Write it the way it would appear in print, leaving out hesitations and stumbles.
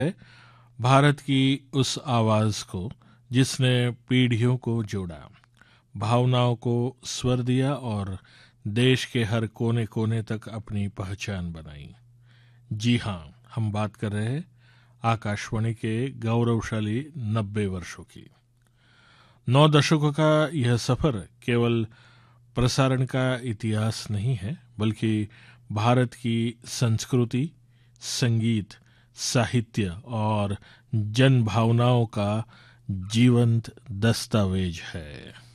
है भारत की उस आवाज़ को जिसने पीढ़ियों को जोड़ा, भावनाओं को स्वर दिया और देश के हर कोने कोने तक अपनी पहचान बनाई। जी हाँ, हम बात कर रहे हैं आकाशवाणी के गौरवशाली 90 वर्षों की। 9 दशकों का यह सफ़र केवल प्रसारण का इतिहास नहीं है, बल्कि भारत की संस्कृति, संगीत, साहित्य और जन भावनाओं का जीवंत दस्तावेज है।